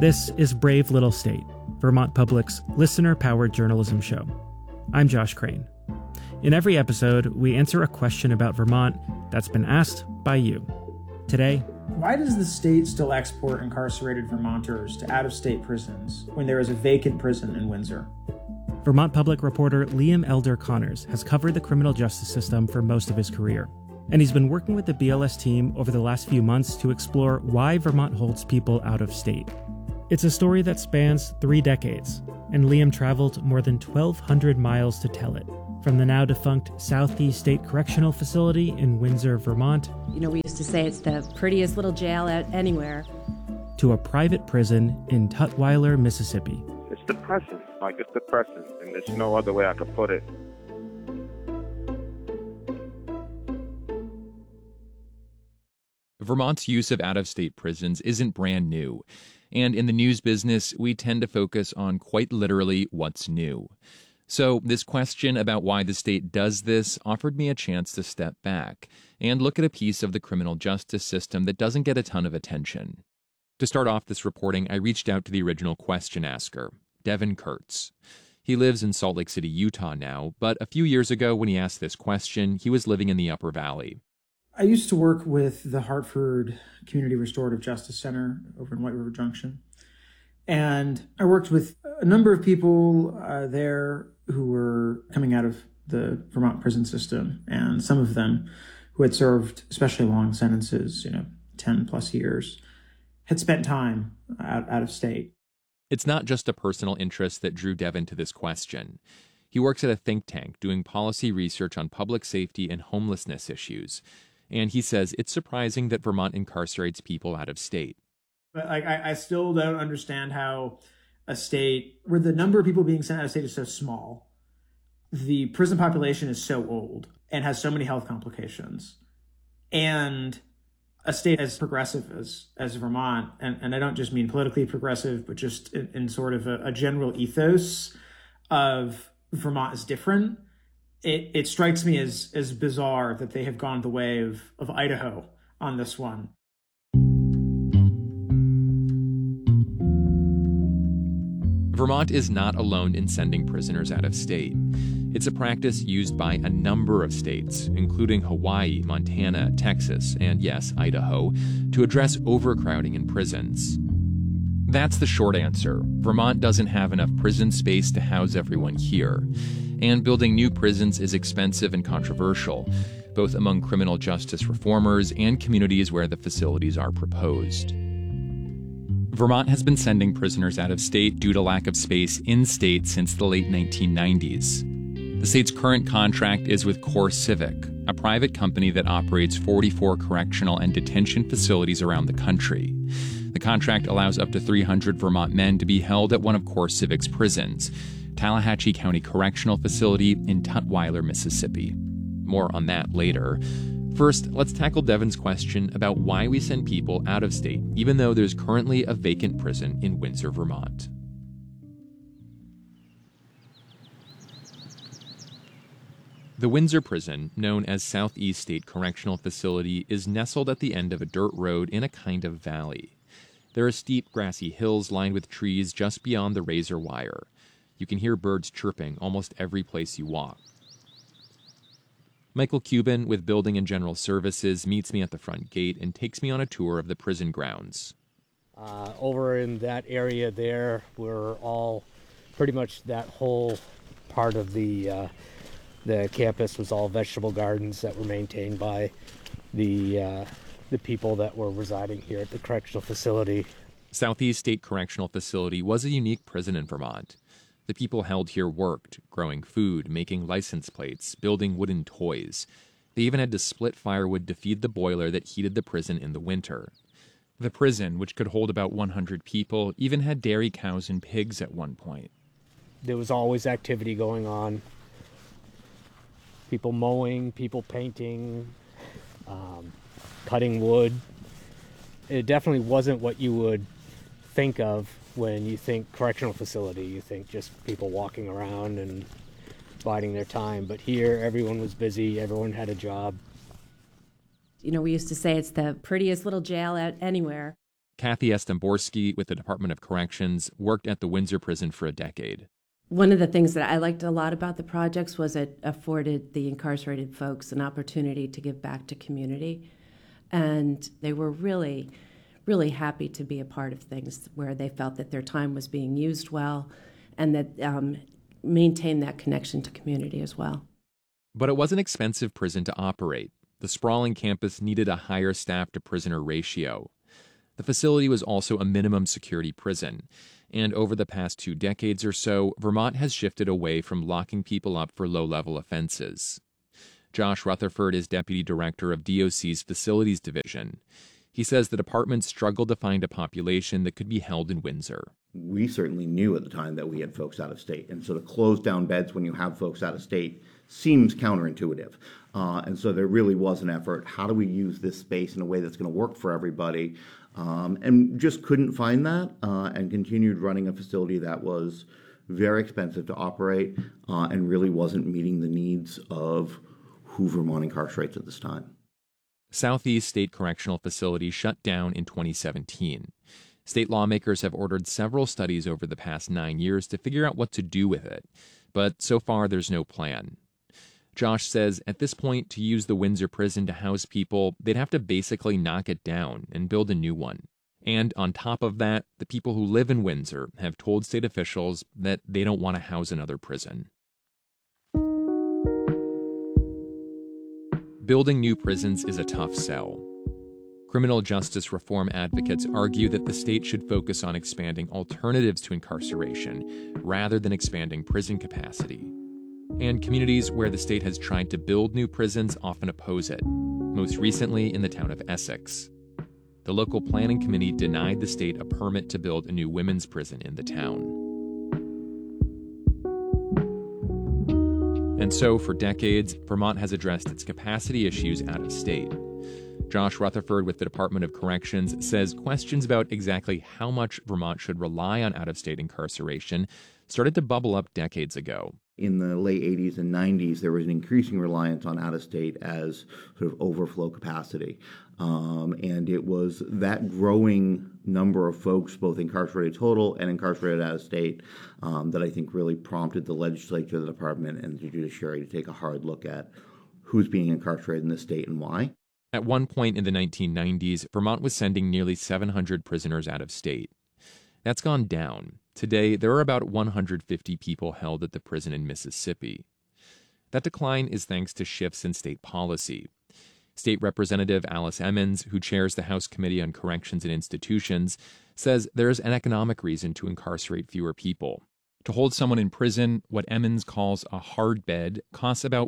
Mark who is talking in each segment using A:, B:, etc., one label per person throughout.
A: This is Brave Little State, Vermont Public's listener-powered journalism show. I'm Josh Crane. In every episode, we answer a question about Vermont that's been asked by you. Today,
B: why does the state still export incarcerated Vermonters to out-of-state prisons when there is a vacant prison in Windsor?
A: Vermont Public reporter Liam Elder Connors has covered the criminal justice system for most of his career, and he's been working with the BLS team over the last few months to explore why Vermont holds people out of state. It's a story that spans 3 decades, and Liam traveled more than 1,200 miles to tell it, from the now-defunct Southeast State Correctional Facility in Windsor, Vermont.
C: We used to say it's the prettiest little jail out anywhere.
A: To a private prison in Tutwiler, Mississippi.
D: It's depressing. It's depressing, and there's no other way I could put it.
E: Vermont's use of out-of-state prisons isn't brand new. And in the news business, we tend to focus on quite literally what's new. So this question about why the state does this offered me a chance to step back and look at a piece of the criminal justice system that doesn't get a ton of attention. To start off this reporting, I reached out to the original question asker, Devin Kurtz. He lives in Salt Lake City, Utah now, but a few years ago when he asked this question, he was living in the Upper Valley.
B: I used to work with the Hartford Community Restorative Justice Center over in White River Junction. And I worked with a number of people there who were coming out of the Vermont prison system, and some of them who had served especially long sentences, 10 plus years, had spent time out of state.
E: It's not just a personal interest that drew Devin to this question. He works at a think tank doing policy research on public safety and homelessness issues. And he says it's surprising that Vermont incarcerates people out of state.
B: But I still don't understand how a state where the number of people being sent out of state is so small, the prison population is so old and has so many health complications, and a state as progressive as Vermont, and I don't just mean politically progressive, but just in sort of a general ethos of Vermont is different. It strikes me as bizarre that they have gone the way of Idaho on this one.
E: Vermont is not alone in sending prisoners out of state. It's a practice used by a number of states, including Hawaii, Montana, Texas, and yes, Idaho, to address overcrowding in prisons. That's the short answer. Vermont doesn't have enough prison space to house everyone here. And building new prisons is expensive and controversial, both among criminal justice reformers and communities where the facilities are proposed. Vermont has been sending prisoners out of state due to lack of space in state since the late 1990s. The state's current contract is with CoreCivic, a private company that operates 44 correctional and detention facilities around the country. The contract allows up to 300 Vermont men to be held at one of CoreCivic's prisons, Tallahatchie County Correctional Facility in Tutwiler, Mississippi. More on that later. First, let's tackle Devin's question about why we send people out of state, even though there's currently a vacant prison in Windsor, Vermont. The Windsor Prison, known as Southeast State Correctional Facility, is nestled at the end of a dirt road in a kind of valley. There are steep, grassy hills lined with trees just beyond the razor wire. You can hear birds chirping almost every place you walk. Michael Cuban with Building and General Services meets me at the front gate and takes me on a tour of the prison grounds.
F: Over in that area there, we're all pretty much that whole part of the campus was all vegetable gardens that were maintained by the people that were residing here at the correctional facility.
E: Southeast State Correctional Facility was a unique prison in Vermont. The people held here worked, growing food, making license plates, building wooden toys. They even had to split firewood to feed the boiler that heated the prison in the winter. The prison, which could hold about 100 people, even had dairy cows and pigs at one point.
F: There was always activity going on. People mowing, people painting, cutting wood. It definitely wasn't what you would think of when you think correctional facility. You think just people walking around and biding their time. But here, everyone was busy. Everyone had a job.
C: We used to say it's the prettiest little jail out anywhere.
E: Kathy Estemborski with the Department of Corrections worked at the Windsor prison for a decade.
C: One of the things that I liked a lot about the projects was it afforded the incarcerated folks an opportunity to give back to community. And they were really, really happy to be a part of things where they felt that their time was being used well and that maintained that connection to community as well.
E: But it was an expensive prison to operate. The sprawling campus needed a higher staff-to-prisoner ratio. The facility was also a minimum security prison. And over the past 2 decades or so, Vermont has shifted away from locking people up for low-level offenses. Josh Rutherford is deputy director of DOC's Facilities Division. He says the department struggled to find a population that could be held in Windsor.
G: We certainly knew at the time that we had folks out of state. And so to close down beds when you have folks out of state seems counterintuitive. And so there really was an effort. How do we use this space in a way that's going to work for everybody? And just couldn't find that and continued running a facility that was very expensive to operate and really wasn't meeting the needs of who Vermont incarcerates at this time.
E: Southeast State Correctional Facility shut down in 2017. State lawmakers have ordered several studies over the past 9 years to figure out what to do with it, but so far there's no plan. Josh says at this point, to use the Windsor prison to house people, they'd have to basically knock it down and build a new one. And on top of that, the people who live in Windsor have told state officials that they don't want to house another prison. Building new prisons is a tough sell. Criminal justice reform advocates argue that the state should focus on expanding alternatives to incarceration rather than expanding prison capacity. And communities where the state has tried to build new prisons often oppose it, most recently in the town of Essex. The local planning committee denied the state a permit to build a new women's prison in the town. And so, for decades, Vermont has addressed its capacity issues out of state. Josh Rutherford with the Department of Corrections says questions about exactly how much Vermont should rely on out-of-state incarceration started to bubble up decades ago.
G: In the late 80s and 90s, there was an increasing reliance on out-of-state as sort of overflow capacity. And it was that growing number of folks, both incarcerated total and incarcerated out-of-state, that I think really prompted the legislature, the department, and the judiciary to take a hard look at who's being incarcerated in the state and why.
E: At one point in the 1990s, Vermont was sending nearly 700 prisoners out of state. That's gone down. Today, there are about 150 people held at the prison in Mississippi. That decline is thanks to shifts in state policy. State Representative Alice Emmons, who chairs the House Committee on Corrections and Institutions, says there's an economic reason to incarcerate fewer people. To hold someone in prison, what Emmons calls a hard bed, costs about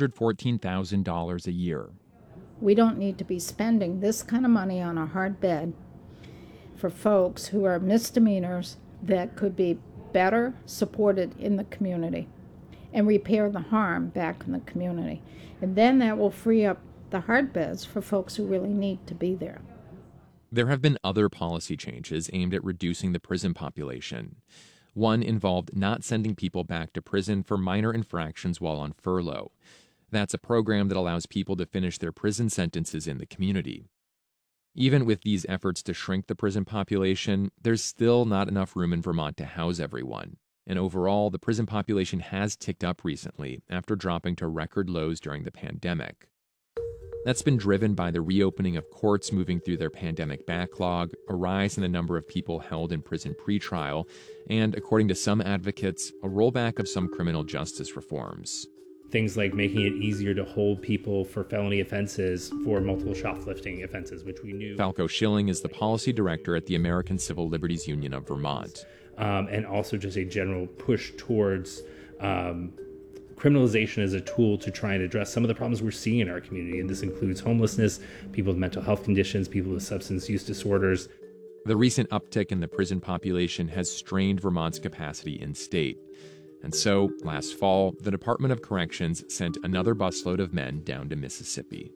E: $114,000 a year.
H: We don't need to be spending this kind of money on a hard bed for folks who are misdemeanors that could be better supported in the community and repair the harm back in the community. And then that will free up the hard beds for folks who really need to be there.
E: There have been other policy changes aimed at reducing the prison population. One involved not sending people back to prison for minor infractions while on furlough. That's a program that allows people to finish their prison sentences in the community. Even with these efforts to shrink the prison population, there's still not enough room in Vermont to house everyone. And overall, the prison population has ticked up recently after dropping to record lows during the pandemic. That's been driven by the reopening of courts moving through their pandemic backlog, a rise in the number of people held in prison pretrial, and, according to some advocates, a rollback of some criminal justice reforms.
A: Things like making it easier to hold people for felony offenses for multiple shoplifting offenses, which we knew.
E: Falco Schilling is the policy director at the American Civil Liberties Union of Vermont.
A: And also just a general push towards criminalization as a tool to try and address some of the problems we're seeing in our community. And this includes homelessness, people with mental health conditions, people with substance use disorders.
E: The recent uptick in the prison population has strained Vermont's capacity in state. And so, last fall, the Department of Corrections sent another busload of men down to Mississippi.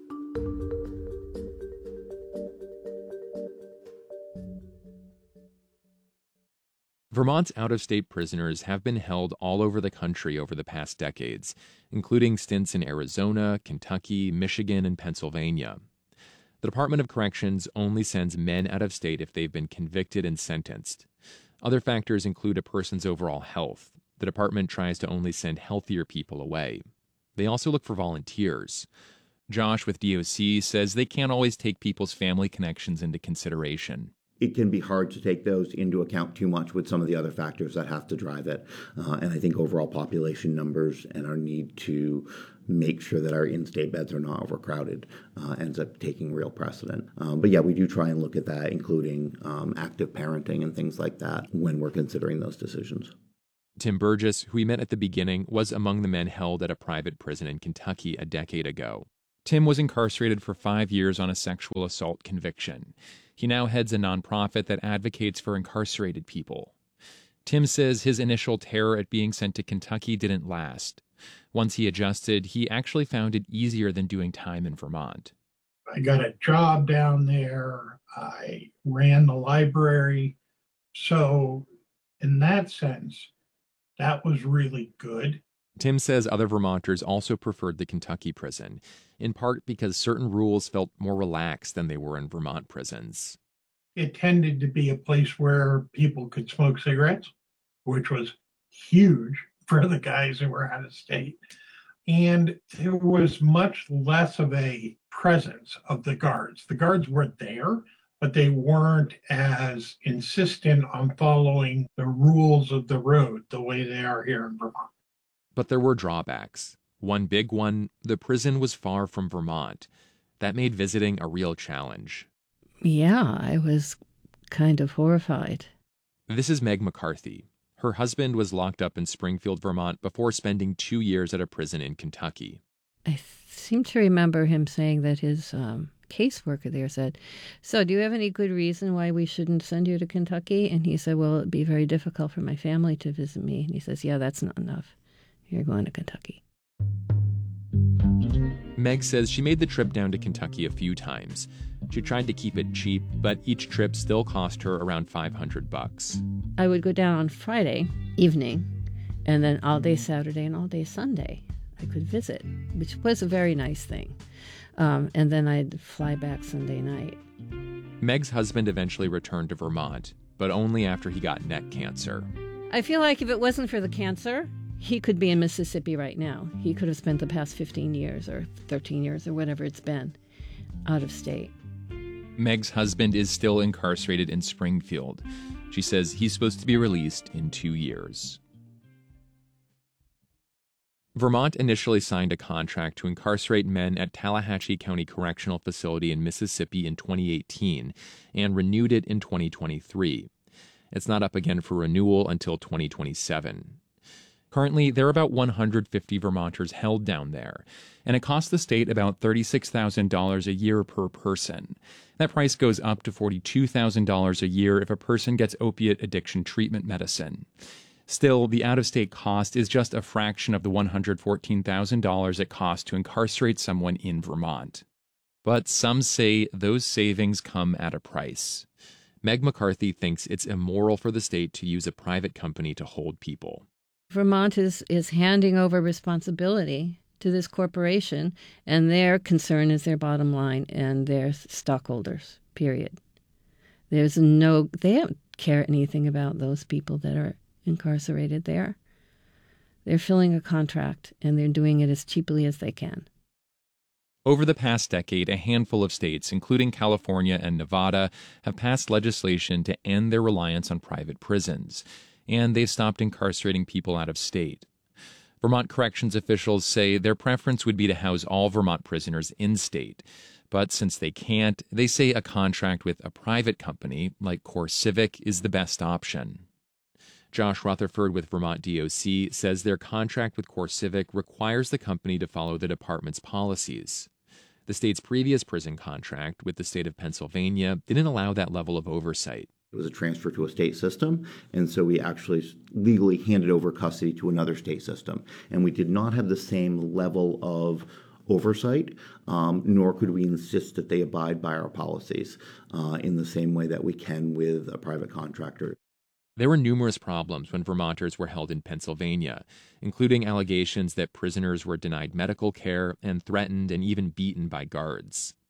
E: Vermont's out-of-state prisoners have been held all over the country over the past decades, including stints in Arizona, Kentucky, Michigan, and Pennsylvania. The Department of Corrections only sends men out of state if they've been convicted and sentenced. Other factors include a person's overall health. The department tries to only send healthier people away. They also look for volunteers. Josh with DOC says they can't always take people's family connections into consideration.
G: It can be hard to take those into account too much with some of the other factors that have to drive it. And I think overall population numbers and our need to make sure that our in-state beds are not overcrowded ends up taking real precedent. But yeah, we do try and look at that, including active parenting and things like that when we're considering those decisions.
E: Tim Burgess, who we met at the beginning, was among the men held at a private prison in Kentucky a decade ago. Tim was incarcerated for 5 years on a sexual assault conviction. He now heads a nonprofit that advocates for incarcerated people. Tim says his initial terror at being sent to Kentucky didn't last. Once he adjusted, he actually found it easier than doing time in Vermont.
I: I got a job down there. I ran the library. So in that sense, that was really good.
E: Tim says other Vermonters also preferred the Kentucky prison, in part because certain rules felt more relaxed than they were in Vermont prisons.
I: It tended to be a place where people could smoke cigarettes, which was huge for the guys who were out of state. And there was much less of a presence of the guards. The guards were there, but they weren't as insistent on following the rules of the road the way they are here in Vermont.
E: But there were drawbacks. One big one, the prison was far from Vermont. That made visiting a real challenge.
J: Yeah, I was kind of horrified.
E: This is Meg McCarthy. Her husband was locked up in Springfield, Vermont before spending 2 years at a prison in Kentucky.
J: I seem to remember him saying that his caseworker there said, "So do you have any good reason why we shouldn't send you to Kentucky?" And he said, "Well, it'd be very difficult for my family to visit me." And he says, "Yeah, that's not enough. You're going to Kentucky."
E: Meg says she made the trip down to Kentucky a few times. She tried to keep it cheap, but each trip still cost her around $500.
J: I would go down on Friday evening, and then all day Saturday and all day Sunday I could visit, which was a very nice thing. And then I'd fly back Sunday night.
E: Meg's husband eventually returned to Vermont, but only after he got neck cancer.
J: I feel like if it wasn't for the cancer, he could be in Mississippi right now. He could have spent the past 15 years or 13 years or whatever it's been out of state.
E: Meg's husband is still incarcerated in Springfield. She says he's supposed to be released in 2 years. Vermont initially signed a contract to incarcerate men at Tallahatchie County Correctional Facility in Mississippi in 2018 and renewed it in 2023. It's not up again for renewal until 2027. Currently, there are about 150 Vermonters held down there, and it costs the state about $36,000 a year per person. That price goes up to $42,000 a year if a person gets opiate addiction treatment medicine. Still, the out-of-state cost is just a fraction of the $114,000 it costs to incarcerate someone in Vermont. But some say those savings come at a price. Meg McCarthy thinks it's immoral for the state to use a private company to hold people.
J: Vermont is handing over responsibility to this corporation, and their concern is their bottom line and their stockholders, period. They don't care anything about those people that are incarcerated there. They're filling a contract, and they're doing it as cheaply as they can.
E: Over the past decade, a handful of states, including California and Nevada, have passed legislation to end their reliance on private prisons, and they've stopped incarcerating people out of state. Vermont corrections officials say their preference would be to house all Vermont prisoners in-state. But since they can't, they say a contract with a private company, like CoreCivic, is the best option. Josh Rutherford with Vermont DOC says their contract with CoreCivic requires the company to follow the department's policies. The state's previous prison contract with the state of Pennsylvania didn't allow that level of oversight.
G: It was a transfer to a state system, and so we actually legally handed over custody to another state system. And we did not have the same level of oversight, nor could we insist that they abide by our policies in the same way that we can with a private contractor.
E: There were numerous problems when Vermonters were held in Pennsylvania, including allegations that prisoners were denied medical care and threatened and even beaten by guards.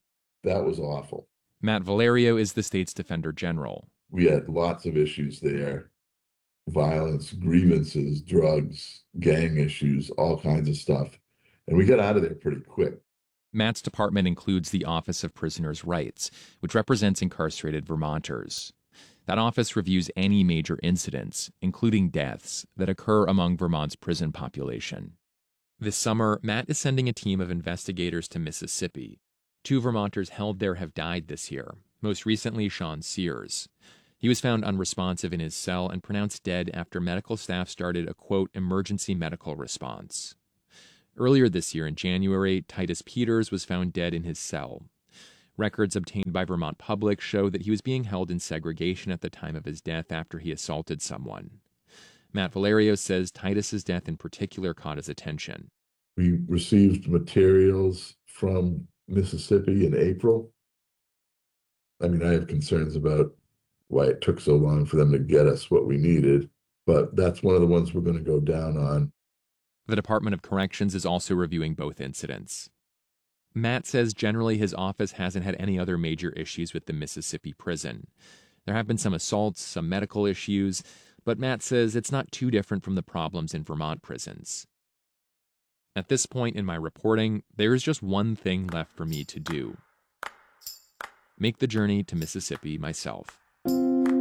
K: That was awful.
E: Matt Valerio is the state's Defender General.
K: We had lots of issues there. Violence, grievances, drugs, gang issues, all kinds of stuff. And we got out of there pretty quick.
E: Matt's department includes the Office of Prisoners' Rights, which represents incarcerated Vermonters. That office reviews any major incidents, including deaths, that occur among Vermont's prison population. This summer, Matt is sending a team of investigators to Mississippi. 2 Vermonters held there have died this year, most recently Sean Sears. He was found unresponsive in his cell and pronounced dead after medical staff started a, quote, emergency medical response. Earlier this year in January, Titus Peters was found dead in his cell. Records obtained by Vermont Public show that he was being held in segregation at the time of his death after he assaulted someone. Matt Valerio says Titus's death in particular caught his attention.
K: We received materials from Mississippi in April. I mean, I have concerns about why it took so long for them to get us what we needed, but that's one of the ones we're going to go down on.
E: The Department of Corrections is also reviewing both incidents. Matt says generally his office hasn't had any other major issues with the Mississippi prison. There have been some assaults, some medical issues, but Matt says it's not too different from the problems in Vermont prisons. At this point in my reporting, there's just one thing left for me to do: make the journey to Mississippi myself.